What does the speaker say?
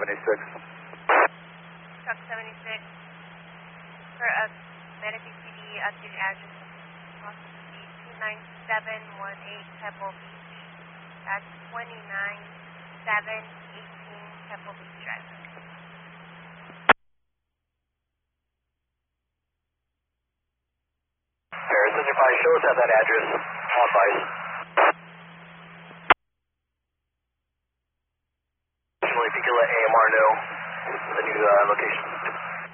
76. Truck 76. For a Manatee PD, updated address possibly 29718 Pebble Beach. That's 29718 Pebble Beach Drive. Harrison, your body show us at that address on Vice. If you can let AMR know the new location.